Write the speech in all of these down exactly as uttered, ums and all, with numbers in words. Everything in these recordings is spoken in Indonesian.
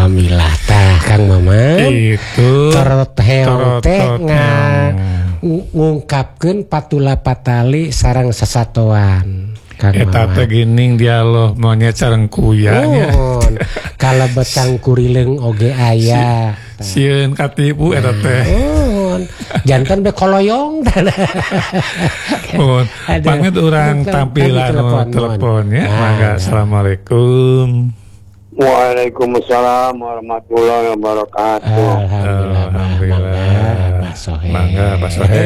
Alhamdulillah tah Kang Mama. Itu Torot heong teh ngungkapkeun patula patali sareng sasatoan. Kang eta teh geuning dialog monyet sareng kuyanya. Mohon kalebet Kang Kurileung oge aya. Sieun katipu eta teh. Mohon janten be koloyong. Mohon pamit urang tampilan teleponnya. Mangga assalamualaikum. Waalaikumsalam warahmatullahi wabarakatuh. Alhamdulillah. Alhamdulillah. Pak Sohe. Mangga Pak Sohe.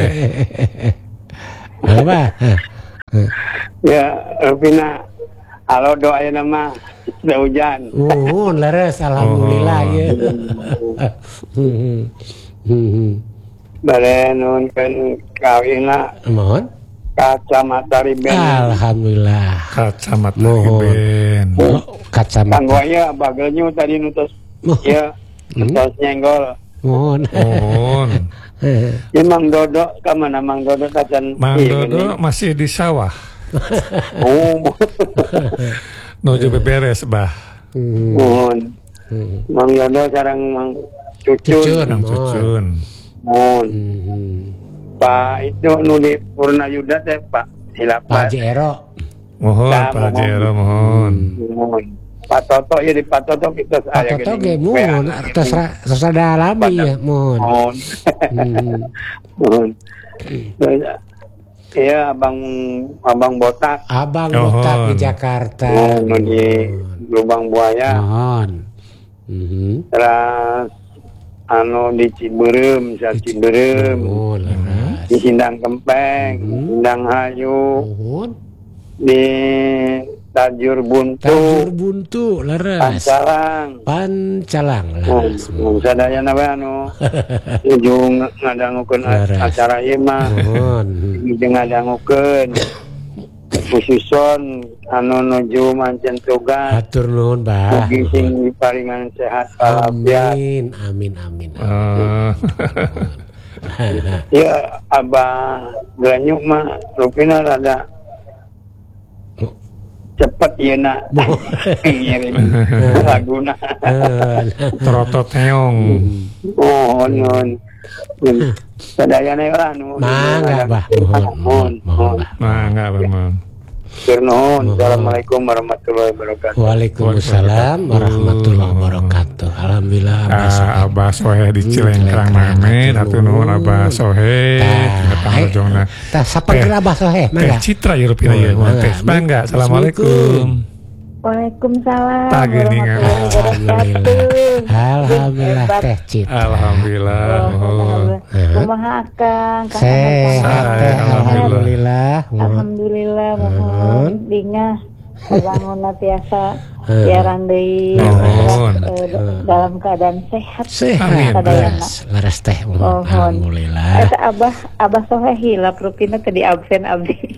Apa? Ya, Rufina. Halo doain nama sudah hujan. Oh, leres alhamdulillah Oh. ya. Bare nun kan kawina Mohon. kacamata riben. Alhamdulillah. Kacamata Mohon. Iben. Oh, kacamata. Kanggonya bagelnya tadi nutus Oh. ya nutus nyenggol. Mohon. Mohon. Ya Mang Dodo ka mana Mang Dodo kacan. Mang Dodo masih di sawah. Oh. Nuju beberes bah. Mohon. Mang Dodo sareng Mang Cucun. Cucun. Kang Mohon. Cucun. Mohon. Hmm. Pak itu nuli Purnayuda teh Pak Pak silapan. Jero. Mohon Nah, Pak mohon. Jero mohon. Mohon. Pak Toto ya di Pak Toto kita Pak Toto ge mohon terserah terserah dalami ya mohon. Mohon. Hmm. Mohon. Iya abang abang botak. Abang Mohon. botak di Jakarta. Mohon di Lubang Buaya. Mohon. Mhm. Terus anu di Ciberem, sa Ciberem. Mohon leres. Di Sindang Kempeng, Sindang Hayu, Mohon. di Tajur Buntu, Tajur buntu leres. Pancalang. Pancalang Oh, leres. sadaya nawe anu ujung ngadangukeun Leres. acara ieu mah. Mohon. Ujung ngadangukeun khususon anu nuju mancen tugas. Atur nuhun bah. Mugi sing diparingan sehat walafiat. Amin amin amin. Eh, Ya Abah Glanyuk mah rupina rada cepet ieu na. Ngirim laguna. Terotot heong. Oh, non. Sadayana lah nu. Mangga bah. Mohon mohon mohon bah. Mangga memang. Tur nuhun. Assalamualaikum warahmatullahi wabarakatuh. Waalaikumsalam warahmatullahi wabarakatuh. Alhamdulillah. Ah, Abah Sohe di Cilengkrang Mame, atuh nuhun Abah Sohe. Datang ujungna. Tah sapageura Abah Sohe Teh mangga. Citra ya rupina ieu mah teh. Mangga. Assalamualaikum. Waalaikumsalam Pagi nih, warahmatullahi wabarakatuh. Alhamdulillah teh Citra. Alhamdulillah. Mohon. Kumaha akang? Kang Sehat Ahmad teh sehat? alhamdulillah. Mohon. Alhamdulillah mohon dingah bangunna tiasa Hmm. siaran deui Mohon. eh, dalam keadaan sehat. Sehat Sadayana. leres leres teh. Mohon. Mohon. Alhamdulillah. Eta Abah Abah Sohe hilap rupina tadi absen abdi.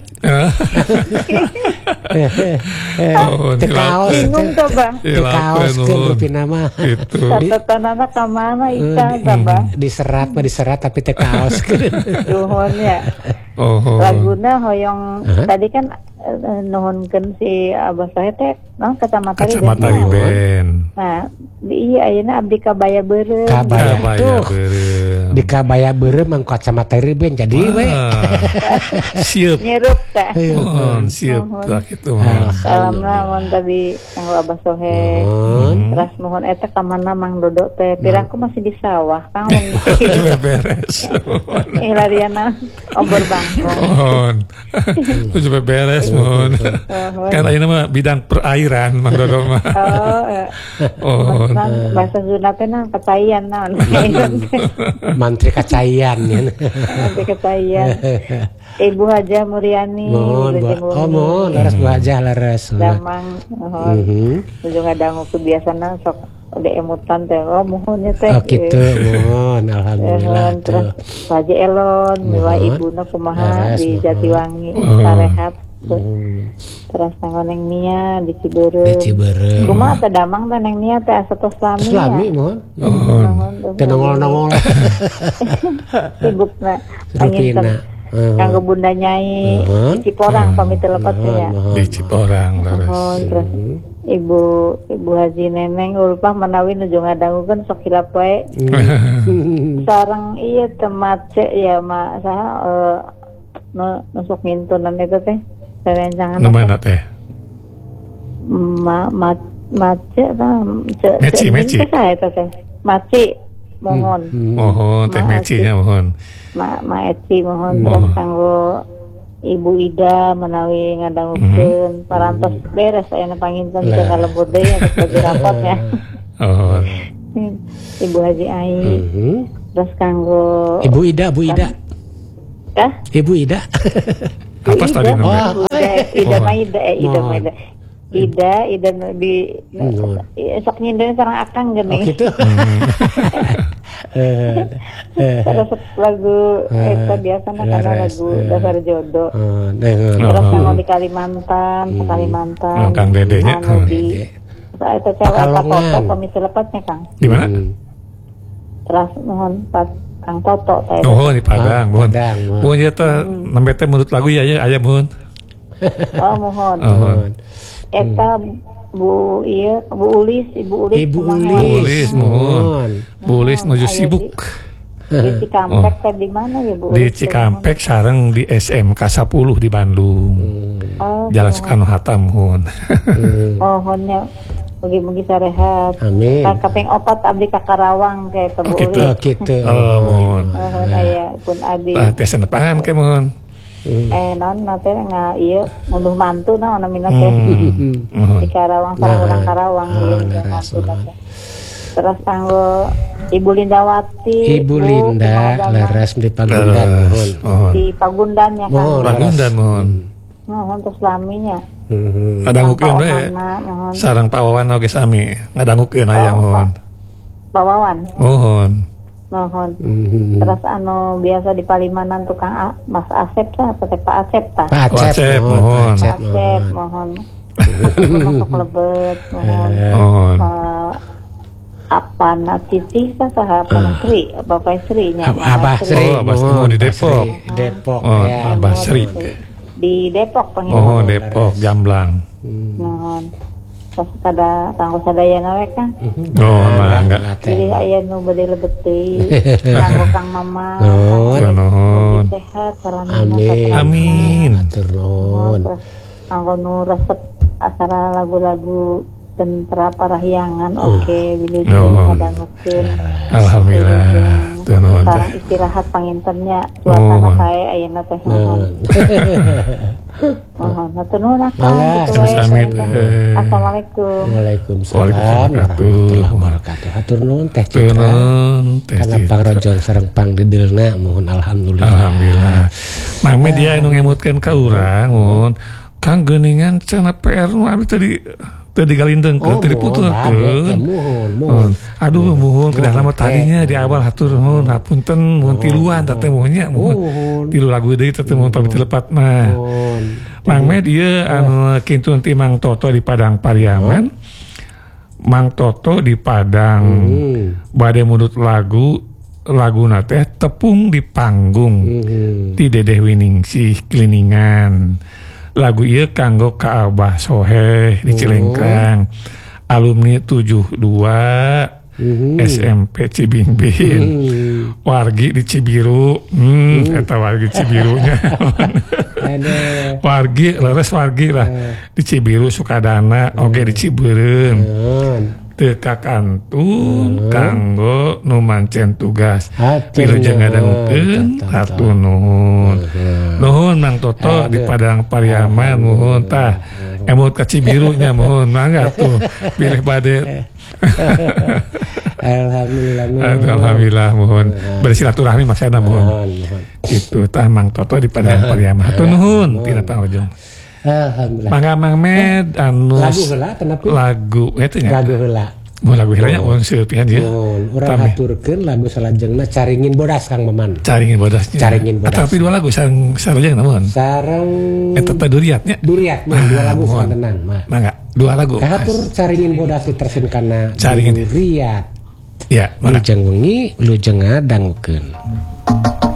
Mohon. Teu kaos Bingung tuh Bang. teu kaos keun rupina mah. Itu. Catatanana ka mana Ika Bang? Diserat mah diserat tapi teu kaos keun. Nuhun ya. Oh. Laguna hoyong Hah? tadi kan eh, nuhunkeun si Abah Sohe teh naon kacamata Kacamata Riben. Riben. Nah, di iya ayeuna abdi kabaya beureum. Kabaya. Kabaya Tuh. beureum. Di kabaya beureum mah kacamata riben jadi we. Ah, siap. Nyerup teh. Mohon siap. Mohon. Tak itu mah. Salamna mun tadi kanggo Abah Sohe. Mohon. Terus mohon eta ka mana Mang Dodo teh. Pirangku masih di sawah Kang. Sudah beres. Mohon. Ilariana obor bangkong. Mohon. Itu juga beres mohon. Mohon. Kan ayeuna mah bidang perairan Mang Dodo mah. Oh, eh, Mohon. kan bahasa Sunda teh nah kecayan naon. Mantri kacayan ya. Nanti kecayan. Ibu Haja Muriani. Mohon Ibu Bu. Jemur. Oh mohon leres Bu Hajah leres. Damang, mohon. Mhm. Ujung ngadangu kebiasaan sok udah emutan teh. Oh mohon ya teh. Oh gitu mohon alhamdulillah Mohon terus tuh. Haji Elon, mila Mohon. ibuna kumaha Leres, di mohon. Jatiwangi, Mohon. Sarehat. Hmm. Terus nang Neng Nia di Ciberem. Di Ciberem. Kumaha teh damang teh Neng Nia teh asa tos lami. Selami mohon. Mohon. Mohon. Teu nongol-nongol. Sibuk na. Rupina. Uh. kanggo Bunda Nyai Nuhun. di Ciporang pamit telepon ya. Nuhun. Di Ciporang leres. Oh, terus Ibu Ibu Haji Neneng ulpah menawi nuju ngadangukeun sok hilap wae. Sareng ieu teh mace ya mak saha eh nu nusuk ngintunan itu teh sarencangan Nu mana teh? ma ma mace tah ce Meci, meci. saha eta teh maci mohon Mohon teh Ma- mecinya mohon. ma ma eci mohon Mohon. terus kanggo Ibu Ida menawi ngadangukeun parantos beres ayeuna panginten teu ngalebur deui untuk bagi rapotnya. Oh. Ibu Haji Ai Mhm. terus kanggo Ibu Ida, Bu Ida. Kah? Ibu Ida. Apa tadi Ida, namanya? oh, Ida, Ida Oh. Maida, eh, Ida Oh. Maida. Ida, Ida di Hmm. sok nyindeun sareng akang Oh geuning. gitu. Eh, eh, Terus lagu eta biasana karena laras, lagu eh. dasar jodoh. oh, dengan Terus Oh. kanggo di Kalimantan, ke Kalimantan. Oh, Kang Dedenya. Anu Hmm. di Dede. Saya eta cewek Pekalongan. Toto komisi lepatnya Kang. Di mana? Hmm. Terus mohon Pak Kang Toto teh. Oh, di Padang, mohon. Padang, mohon. Mohon ya teh nembe teh menurut lagu ya ya aya mohon. Oh, mohon. Oh, mohon. Eta Bu iya Bu Ulis, Ibu Ulis. Ibu kumaha? Bu Ulis. Ulis, mohon. Bu Ulis nuju Ayo, sibuk. Di Cikampek teh di mana ya Bu? Di Ulis? Cikampek sareng di S M K sepuluh di Bandung. Oh, Jalan Soekarno Hatta mohon. mohonnya mugi-mugi sarehat. Amin. Ka kaping opat abdi ka Karawang kayak Oh, Bu gitu. Oh Ulis. gitu. Oh, mohon. Mohon aya pun adi. Ah, tiasa nepangan ke mohon. Eh non nate nga ieu ngunduh mantu naon namina teh. Hmm. Mohon. Di Karawang sareng urang Karawang ieu mantu teh. Terus kanggo Ibu Lindawati. Ibu Bu, Linda, kumaha laras di Pagundan, mohon. Leres, mohon. di Pagundan ya kan. Mohon. Pagundan mohon. Mohon terus laminya. Mhm. Ngadangukeun we. Mohon. Sareng Pak Wawan oge sami. Ngadangukeun aya Oh, mohon. Pak Wawan. Mohon. Mohon. Mhm. Terus anu biasa di Palimanan tukang A, Mas Asep tah atau teh Pak Asep tah? Pak Pak Acep, Acep, mohon. mohon. Pak Acep, Asep, mohon. mohon. Masuk lebet, mohon. Mohon. Eh, apa na Titi tah saha apa na Sri, Bapak Sri nya. Ab- Abah Sri, Oh, Abah Sri, mohon. di Abah Depok. Sri, Depok Oh, ya. Abah Sri. Di Depok pengen. Mohon Depok Jamblang. Mohon. Terus kada tanggo sadayana we kan. Oh, mangga. Jadi aya nu bade lebet deui. Kanggo Kang Mama. Nuhun. Nuhun. Mugi sehat sarana Amin. Amin. Atur nuhun. Terus kanggo nu resep acara lagu-lagu Tentra Parahyangan oke bilih Nuhun. kadangukeun. Alhamdulillah. Tuh nuhun teh. Sekarang istirahat pangintennya suasana Nuhun. sae ayeuna teh mohon. Mohon hatur nuhun akang. Mangga, Gitu wae, sami-sami, Kang. teh. Assalamualaikum. Waalaikumsalam Waalaikumsalam. warahmatullahi wabarakatuh. Hatur nuhun Teh Tuh Citra. nuhun teh. Karena pangrojol sareng pangdidelna mohon alhamdulillah. Alhamdulillah. Mang media anu ngemutkeun ka urang mun Kang geuningan cenah P R nu abdi tadi tadi galindengkeun tadi putuskeun. Mohon, mohon. Mohon. Aduh mohon kedah lama tadinya di awal hatur nuhun hapunten mohon tiluan teh mohonnya mohon. Mohon. Tilu lagu deui teh mohon pamit lepat mah. Mohon. Mang Med ieu anu kintun ti Mang Toto di Padang Pariaman. Mang Toto di Padang. Hmm. Bade mudut lagu laguna teh tepung di panggung. Mhm. Ti Dedeh Winingsih Kliningan. Lagu ieu kanggo ka Abah Soheh di Cilengkrang. Alumni tujuh dua Mhm. S M P Cibingbin. Hmm. Wargi di Cibiru. Hmm, eta wargi Cibirunya. Aduh. Wargi, leres wargi lah. Di Cibiru Sukadana, oge di Cibeureum. Mohon. Teu kakantun kanggo nu mancen tugas. Hatur Wilujeng nuhun. ngadangukeun Tah, tah, hatur nuhun. Nuhun Mang Toto di Padang Pariaman nuhun tah. Emut ka Cibirunya mohon mangga tuh pilih bade. Alhamdulillah. Aduh, Alhamdulillah mohon bersilaturahmi maksana mohon. Mohon, mohon. Itu tah Mang Toto di Padang Pariaman. Hatur nuhun tina pangojong. Alhamdulillah. Mangga Mang Med anu Lagu heula kenapa? lagu eta nya. Lagu heula. Mau lagu heula nya mun seupian ieu. Mohon. Urang Tami. haturkeun lagu salajengna Caringin Bodas Kang Maman. Caringin bodasnya. Caringin bodas. Tapi dua lagu sareng sareng namun. Sareng Eta teh duriatnya. Duriat mah dua lagu mohon. santenan mah. Mangga dua lagu. Kahatur Caringin Bodas ditersin kana Caringin. Duriat. Ya, mana? Lujeng wengi, lujeng ngadangukeun.